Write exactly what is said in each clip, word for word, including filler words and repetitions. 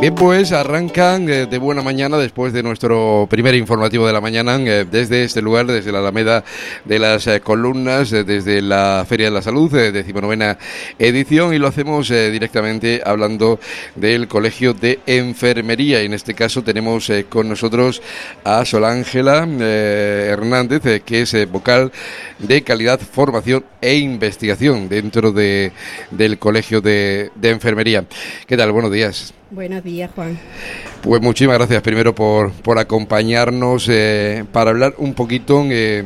Bien, pues arrancan eh, de buena mañana después de nuestro primer informativo de la mañana eh, desde este lugar, desde la Alameda de las eh, Columnas, eh, desde la Feria de la Salud, eh, decimonovena edición, y lo hacemos eh, directamente hablando del Colegio de Enfermería. Y en este caso tenemos eh, con nosotros a Sol Ángela eh, Hernández, eh, que es eh, vocal de Calidad, Formación e Investigación dentro de, del Colegio de, de Enfermería. ¿Qué tal? Buenos días. Buenos días, Juan. Pues muchísimas gracias primero por, por acompañarnos eh, para hablar un poquito eh,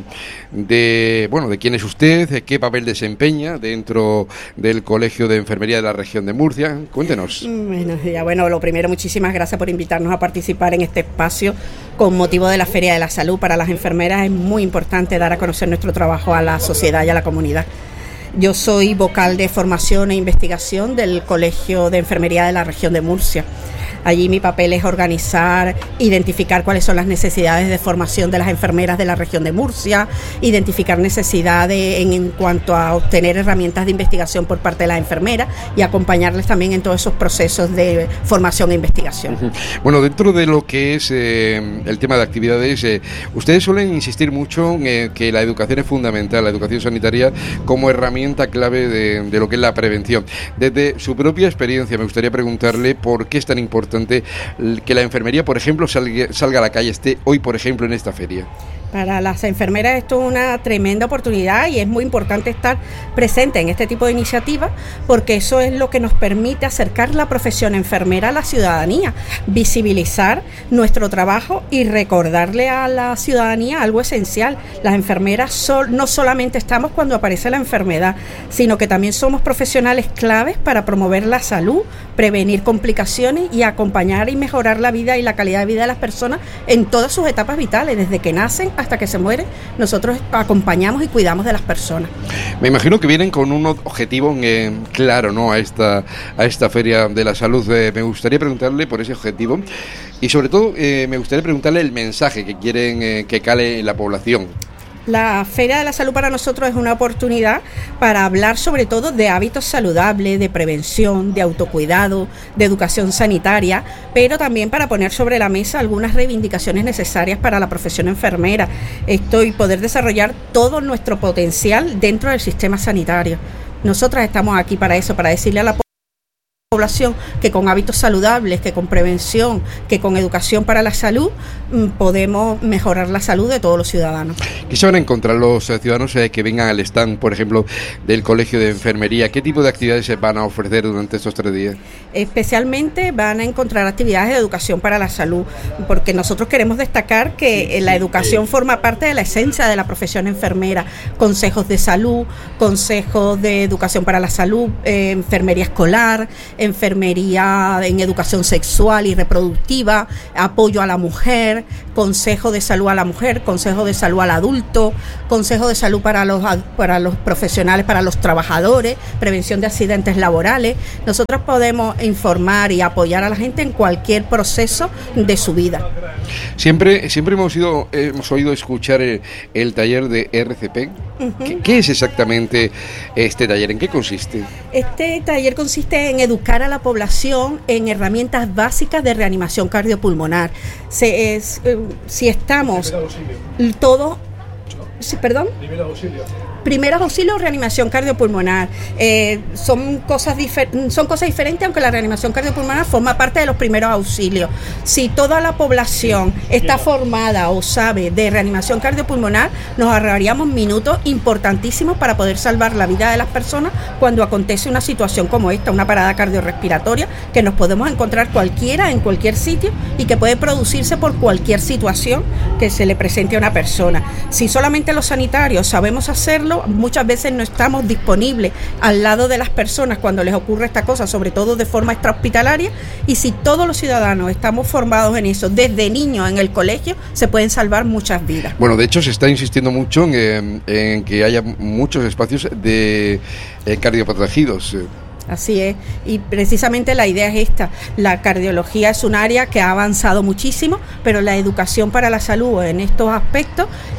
de bueno de quién es usted, de qué papel desempeña dentro del Colegio de Enfermería de la región de Murcia. Cuéntenos. Buenos días. Bueno, lo primero, muchísimas gracias por invitarnos a participar en este espacio con motivo de la Feria de la Salud. Para las enfermeras es muy importante dar a conocer nuestro trabajo a la sociedad y a la comunidad. Yo soy vocal de formación e investigación del Colegio de Enfermería de la región de Murcia. Allí mi papel es organizar, identificar cuáles son las necesidades de formación de las enfermeras de la región de Murcia, identificar necesidades en, en cuanto a obtener herramientas de investigación por parte de las enfermeras y acompañarles también en todos esos procesos de formación e investigación. Bueno, dentro de lo que es eh, el tema de actividades, eh, ustedes suelen insistir mucho en eh, que la educación es fundamental, la educación sanitaria como herramienta clave de, de lo que es la prevención. Desde su propia experiencia me gustaría preguntarle por qué es tan importante que la enfermería, por ejemplo, salga, salga a la calle, esté hoy, por ejemplo, en esta feria. Para las enfermeras esto es una tremenda oportunidad y es muy importante estar presente en este tipo de iniciativas porque eso es lo que nos permite acercar la profesión enfermera a la ciudadanía, visibilizar nuestro trabajo y recordarle a la ciudadanía algo esencial. Las enfermeras sol, no solamente estamos cuando aparece la enfermedad, sino que también somos profesionales claves para promover la salud, prevenir complicaciones y acompañar y mejorar la vida y la calidad de vida de las personas en todas sus etapas vitales, desde que nacen hasta que se muere. Nosotros acompañamos y cuidamos de las personas. Me imagino que vienen con un objetivo eh, claro, ¿no? A esta a esta Feria de la Salud. Eh, me gustaría preguntarle por ese objetivo y sobre todo eh, me gustaría preguntarle el mensaje que quieren eh, que cale en la población. La Feria de la Salud para nosotros es una oportunidad para hablar sobre todo de hábitos saludables, de prevención, de autocuidado, de educación sanitaria, pero también para poner sobre la mesa algunas reivindicaciones necesarias para la profesión enfermera. Esto y poder desarrollar todo nuestro potencial dentro del sistema sanitario. Nosotras estamos aquí para eso, para decirle a la población que con hábitos saludables, que con prevención, que con educación para la salud podemos mejorar la salud de todos los ciudadanos. ¿Qué se van a encontrar los ciudadanos eh, que vengan al stand, por ejemplo, del Colegio de Enfermería? ¿Qué tipo de actividades se van a ofrecer durante estos tres días? Especialmente van a encontrar actividades de educación para la salud, porque nosotros queremos destacar que la educación forma parte de la esencia de la profesión enfermera. Consejos de salud, consejos de educación para la salud, eh, enfermería escolar, enfermería en educación sexual y reproductiva, apoyo a la mujer, consejo de salud a la mujer, consejo de salud al adulto, consejo de salud para los, para los profesionales, para los trabajadores, prevención de accidentes laborales. Nosotros podemos informar y apoyar a la gente en cualquier proceso de su vida. Siempre, siempre hemos, ido, hemos oído escuchar el, el taller de R C P. Uh-huh. ¿Qué, ¿Qué es exactamente este taller? ¿En qué consiste? Este taller consiste en educar a la población en herramientas básicas de reanimación cardiopulmonar. Se, es, eh, si estamos todos... Sí, ¿perdón? Primeros auxilios. Primeros auxilios, reanimación cardiopulmonar. Eh, son cosas difer- son cosas diferentes, aunque la reanimación cardiopulmonar forma parte de los primeros auxilios. Si toda la población está formada o sabe de reanimación cardiopulmonar, nos ahorraríamos minutos importantísimos para poder salvar la vida de las personas cuando acontece una situación como esta, una parada cardiorrespiratoria, que nos podemos encontrar cualquiera en cualquier sitio y que puede producirse por cualquier situación que se le presente a una persona. Si solamente los sanitarios sabemos hacerlo, muchas veces no estamos disponibles al lado de las personas cuando les ocurre esta cosa, sobre todo de forma extrahospitalaria, y si todos los ciudadanos estamos formados en eso, desde niños en el colegio, se pueden salvar muchas vidas. Bueno, de hecho se está insistiendo mucho en, en que haya muchos espacios de eh, cardioprotegidos. Así es, y precisamente la idea es esta. La cardiología es un área que ha avanzado muchísimo, pero la educación para la salud en estos aspectos eh,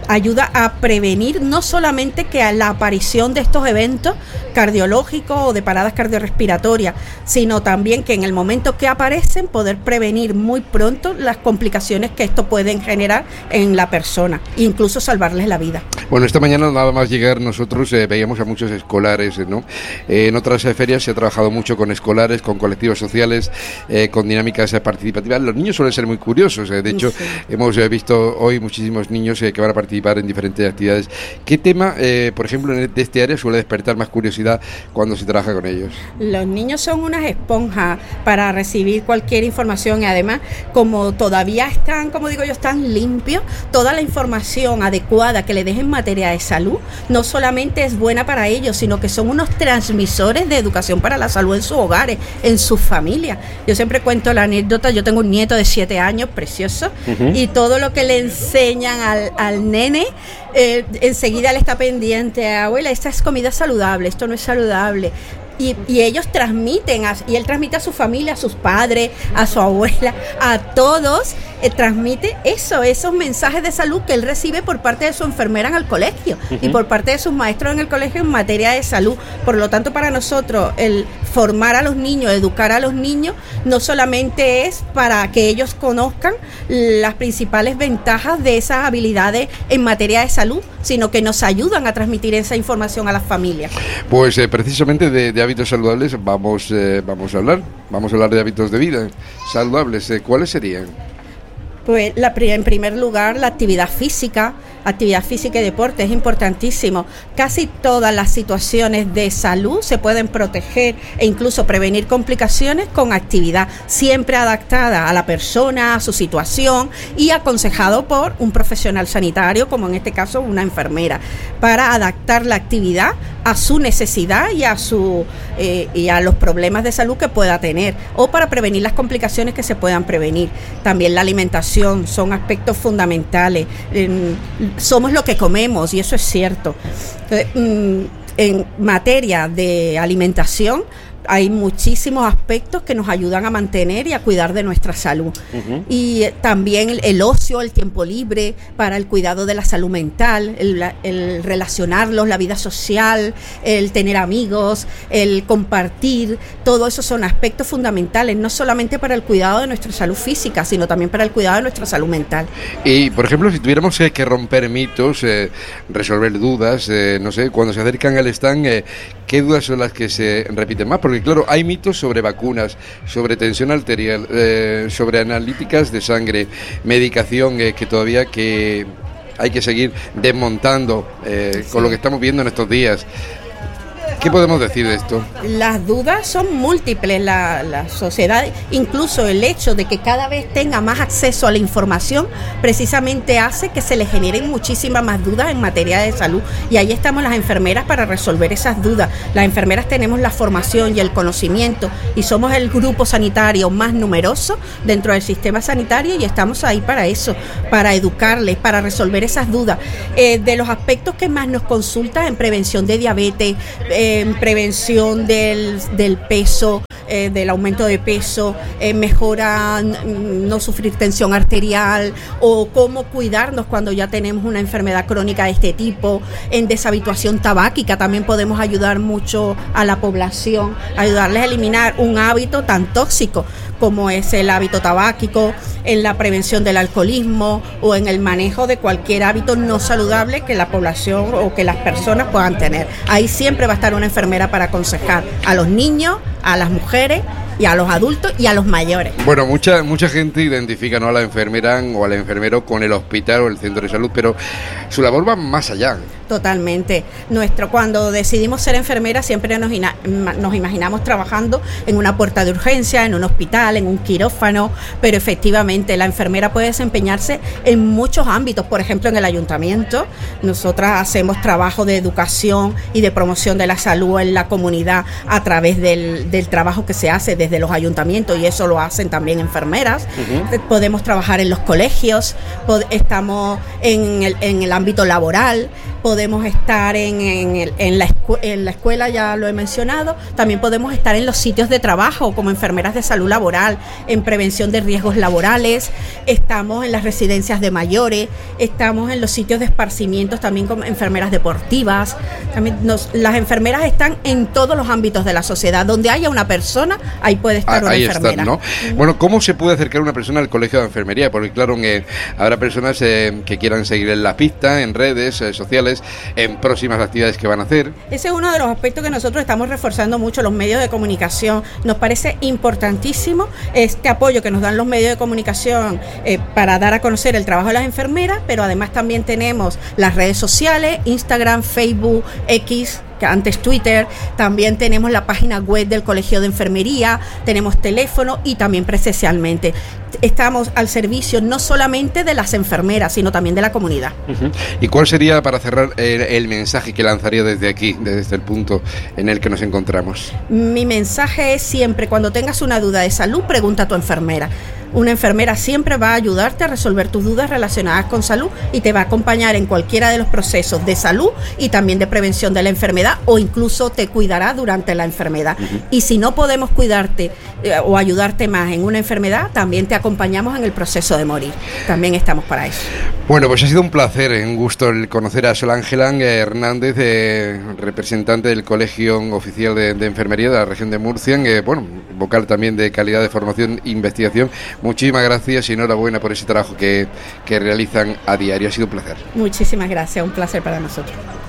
ayuda a prevenir no solamente que a la aparición de estos eventos cardiológicos o de paradas cardiorrespiratorias, sino también que en el momento que aparecen poder prevenir muy pronto las complicaciones que esto pueden generar en la persona, incluso salvarles la vida. Bueno, esta mañana nada más llegar nosotros eh, veíamos a muchos escolares, ¿no? Eh, en otras eh, ferias se ha trabajado mucho con escolares, con colectivos sociales, eh, con dinámicas eh, participativas. Los niños suelen ser muy curiosos, eh. de hecho sí. hemos eh, visto hoy muchísimos niños eh, que van a participar en diferentes actividades. ¿Qué tema, eh, por ejemplo, de este área suele despertar más curiosidad cuando se trabaja con ellos? Los niños son unas esponjas para recibir cualquier información y además, como todavía están, como digo yo, están limpios, toda la información adecuada que le dejen en materia de salud no solamente es buena para ellos, sino que son unos transmisores de educación para la salud en sus hogares, en sus familias. Yo siempre cuento la anécdota, yo tengo un nieto de siete años, precioso, uh-huh. y todo lo que le enseñan al, al nene, eh, enseguida le está pendiente, abuela, esta es comida saludable, esto no es saludable. Y, y ellos transmiten, a, y él transmite a su familia, a sus padres, a su abuela, a todos, eh, transmite eso, esos mensajes de salud que él recibe por parte de su enfermera en el colegio uh-huh. y por parte de sus maestros en el colegio en materia de salud. Por lo tanto, para nosotros, el formar a los niños, educar a los niños, no solamente es para que ellos conozcan las principales ventajas de esas habilidades en materia de salud, sino que nos ayudan a transmitir esa información a las familias. Pues eh, precisamente de, de hábitos saludables vamos, eh, vamos a hablar, vamos a hablar de hábitos de vida saludables. Eh, ¿Cuáles serían? Pues la, en primer lugar, la actividad física, actividad física y deporte es importantísimo. Casi todas las situaciones de salud se pueden proteger e incluso prevenir complicaciones con actividad, siempre adaptada a la persona, a su situación y aconsejado por un profesional sanitario, como en este caso una enfermera, para adaptar la actividad a su necesidad y a su eh, y a los problemas de salud que pueda tener, o para prevenir las complicaciones que se puedan prevenir. También la alimentación son aspectos fundamentales. Eh, somos lo que comemos y eso es cierto. Entonces, mm, en materia de alimentación hay muchísimos aspectos que nos ayudan a mantener y a cuidar de nuestra salud. Uh-huh. Y también el, el ocio, el tiempo libre para el cuidado de la salud mental, el, el relacionarlos, la vida social, el tener amigos, el compartir, todo eso son aspectos fundamentales, no solamente para el cuidado de nuestra salud física, sino también para el cuidado de nuestra salud mental. Y, por ejemplo, si tuviéramos eh, que romper mitos, eh, resolver dudas, eh, no sé, cuando se acercan al stand, eh, ¿qué dudas son las que se repiten más? Porque claro, hay mitos sobre vacunas, sobre tensión arterial, eh, sobre analíticas de sangre, medicación eh, que todavía que hay que seguir desmontando eh, sí. con lo que estamos viendo en estos días. ¿Qué podemos decir de esto? Las dudas son múltiples, la, la sociedad, incluso el hecho de que cada vez tenga más acceso a la información, precisamente hace que se le generen muchísimas más dudas en materia de salud. Y ahí estamos las enfermeras para resolver esas dudas. Las enfermeras tenemos la formación y el conocimiento y somos el grupo sanitario más numeroso dentro del sistema sanitario y estamos ahí para eso, para educarles, para resolver esas dudas. Eh, de los aspectos que más nos consultan en prevención de diabetes, eh, en prevención del, del peso, eh, del aumento de peso, eh, mejora no sufrir tensión arterial o cómo cuidarnos cuando ya tenemos una enfermedad crónica de este tipo. En deshabituación tabáquica también podemos ayudar mucho a la población, ayudarles a eliminar un hábito tan tóxico como es el hábito tabáquico, en la prevención del alcoholismo o en el manejo de cualquier hábito no saludable que la población o que las personas puedan tener. Ahí siempre va a estar una enfermera para aconsejar a los niños, a las mujeres y a los adultos y a los mayores. Bueno, mucha mucha gente identifica, ¿no?, a la enfermera o al enfermero con el hospital o el centro de salud, pero su labor va más allá. Totalmente. Nuestro, cuando decidimos ser enfermeras siempre nos, ina, nos imaginamos trabajando en una puerta de urgencia, en un hospital, en un quirófano, pero efectivamente la enfermera puede desempeñarse en muchos ámbitos. Por ejemplo, en el ayuntamiento, nosotras hacemos trabajo de educación y de promoción de la salud en la comunidad a través del, del trabajo que se hace desde desde los ayuntamientos, y eso lo hacen también enfermeras. Uh-huh. Podemos trabajar en los colegios, pod- estamos en el, en el ámbito laboral, podemos estar en, en, el, en, la escu- en la escuela, ya lo he mencionado, también podemos estar en los sitios de trabajo como enfermeras de salud laboral, en prevención de riesgos laborales, estamos en las residencias de mayores, estamos en los sitios de esparcimientos también como enfermeras deportivas. También nos, las enfermeras están en todos los ámbitos de la sociedad. Donde haya una persona, ahí puede estar ah, una ahí enfermera. Están, ¿no? Mm. Bueno, ¿cómo se puede acercar una persona al colegio de enfermería? Porque claro, que habrá personas eh, que quieran seguir en la pista, en redes eh, sociales, en próximas actividades que van a hacer. Ese es uno de los aspectos que nosotros estamos reforzando mucho, los medios de comunicación. Nos parece importantísimo este apoyo que nos dan los medios de comunicación eh, para dar a conocer el trabajo de las enfermeras, pero además también tenemos las redes sociales, Instagram, Facebook, X, que antes Twitter, también tenemos la página web del Colegio de Enfermería, tenemos teléfono y también presencialmente. Estamos al servicio no solamente de las enfermeras, sino también de la comunidad. Uh-huh. ¿Y cuál sería, para cerrar, el, el mensaje que lanzaría desde aquí, desde el punto en el que nos encontramos? Mi mensaje es siempre, cuando tengas una duda de salud, pregunta a tu enfermera. Una enfermera siempre va a ayudarte a resolver tus dudas relacionadas con salud y te va a acompañar en cualquiera de los procesos de salud y también de prevención de la enfermedad, o incluso te cuidará durante la enfermedad. Uh-huh. Y si no podemos cuidarte eh, o ayudarte más en una enfermedad, también te acompañamos en el proceso de morir. También estamos para eso. Bueno, pues ha sido un placer, un gusto el conocer a Sol Ángela Hernández, eh, representante del Colegio Oficial de, de Enfermería de la región de Murcia, eh, bueno, vocal también de calidad de formación e investigación. Muchísimas gracias y enhorabuena por ese trabajo que, que realizan a diario. Ha sido un placer. Muchísimas gracias, un placer para nosotros.